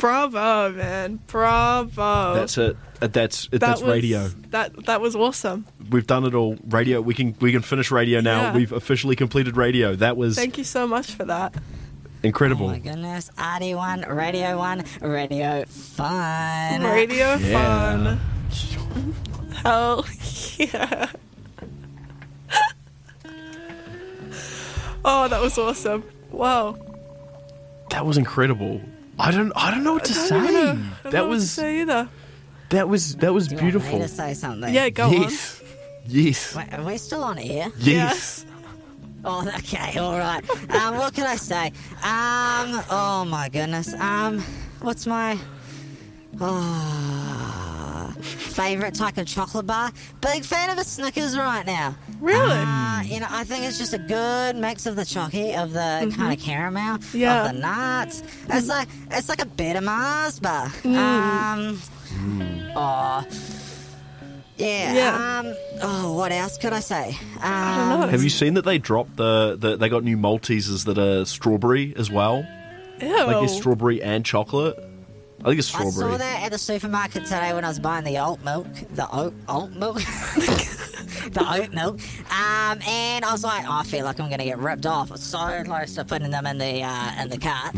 Bravo, man. Bravo. That's it. That's radio. That was awesome. We've done it all. Radio. We can finish radio now. Yeah. We've officially completed radio. That was Thank you so much for that. incredible. Oh my goodness. RD1, radio fun. Radio Yeah. fun. Hell yeah. Oh, that was awesome. Wow. That was incredible. I don't know what to say. I don't know That what was to say either. that was Do you want beautiful. me to say something? Yeah, go Yes. Yes. Wait, are we still on air? Yes. Oh, okay, all right. What can I say? Oh my goodness. What's my favorite type of chocolate bar? Big fan of a Snickers right now. Really? I think it's just a good mix of the chocolate, of the kind of caramel, Yeah. of the nuts. It's like a better Mars bar. Oh. Yeah. Yeah. What else could I say? I don't know. Have you seen that they dropped they got new Maltesers that are strawberry as well? Ew. Like it's strawberry and chocolate. I think it's I strawberry. saw that at the supermarket today when I was buying the oat milk. The oat milk? The oat milk. And I was like, I feel like I'm going to get ripped off. So close to putting them in the cart.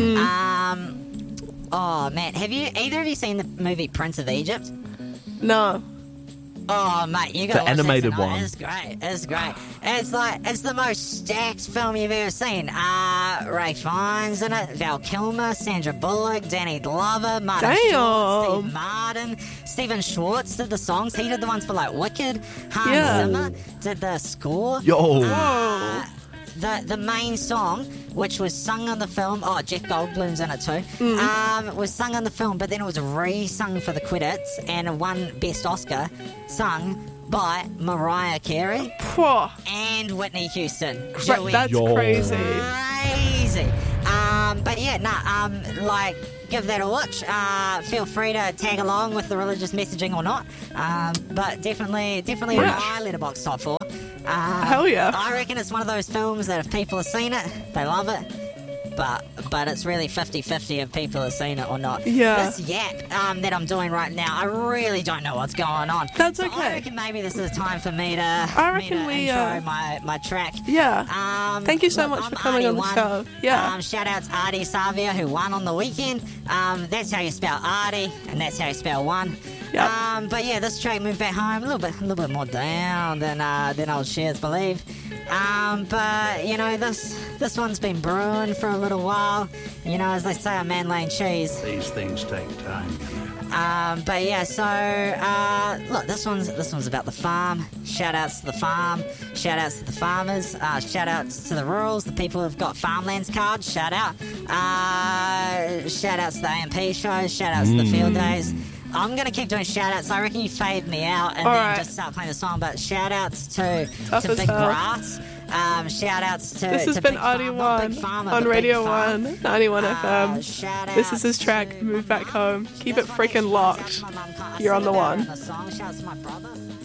Oh, man. Have either of you seen the movie Prince of Egypt? No. Oh, mate, you got The animated that tonight. one. It's great. It's the most stacked film you've ever seen. Ray Fiennes in it, Val Kilmer, Sandra Bullock, Danny Glover, Martin Damn. Short, Steve Martin, Stephen Schwartz did the songs. He did the ones for like Wicked. Hans Yeah. Zimmer did the score. Yo. Whoa. The main song, which was sung on the film, Jeff Goldblum's in it too, was sung on the film, but then it was re-sung for the credits and won Best Oscar, sung by Mariah Carey Pwah. and Whitney Houston. That's Yo. crazy. Crazy. But yeah, give that a watch. Feel free to tag along with the religious messaging or not. But definitely Yeah. my Letterboxd top 4. Hell yeah. I reckon it's one of those films that if people have seen it, they love it. But it's really 50-50 if people have seen it or not. Yeah. This yap that I'm doing right now, I really don't know what's going on. That's So okay. I reckon maybe this is a time for me to, reckon we, intro my track. Yeah. Thank you so much I'm for coming on the Artie show. One. Yeah. Shout out to Artie Savia who won on the weekend. That's how you spell Artie, and that's how you spell one. Yep. But yeah, this track moved back home a little bit more down than old Shares believe. But this one's been brewing for a little while. As they say on Man Lane Cheese. These things take time. But yeah, so look, this one's about the farm. Shout outs to the farm. Shout outs to the farmers. Shout outs to the rurals, the people who've got farmlands cards. Shout out. Shout outs to the AMP shows. Shout outs to the field days. I'm going to keep doing shout-outs. I reckon you fade me out and All then right. just start playing the song. But shout-outs to Tough as Big hell. Grass. Shout-outs to This has to been Big Farm, not RD1 Big Farmer, on but Big Radio Farm. 1, 91 FM. Shout-outs This is his track, to- Move Back Home. Keep it Just wanna freaking shout out locked. to my mum. I You're on sing the about her one. in the song. Shout-outs to my brother.